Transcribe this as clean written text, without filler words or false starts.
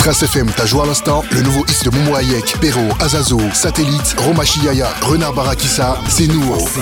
Trace FM t'a joué à l'instant le nouveau hit de Momo Hayek, Perro, Azazo, Satellite, Roma Chiaya, Renard Barakissa, c'est nous.